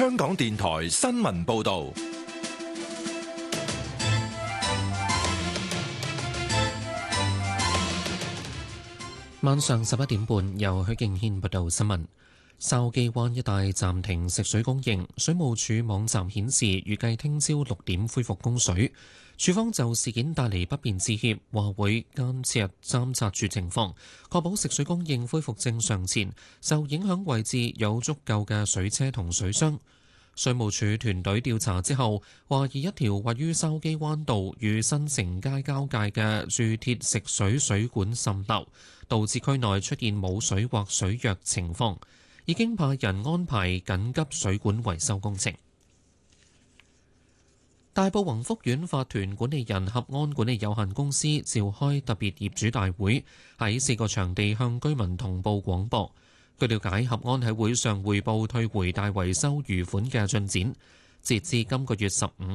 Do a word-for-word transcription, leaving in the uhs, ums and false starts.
香港電台新聞報道。 晚上十一點半，由許敬軒報道新聞。筲箕灣一帶暫停食水供應，水務署網站顯示預計聽朝六點恢復供水。署方就事件帶嚟不便致歉，話會監察監察住情況，確保食水供應恢復正常前，受影響位置有足夠嘅水車同水箱。水務署團隊調查之後，懷疑一條位於筲箕灣道與新城街交界嘅鑄鐵食水水管滲漏，導致區內出現冇水或水弱情況，已經派人安排緊急水管維修工程。大埔宏福苑法團管理人合安管理有限公司召開特別業主大會，喺四個場地向居民同步廣播。據了解，合安喺會上匯報退回大維修餘款嘅進展，截至今個月十五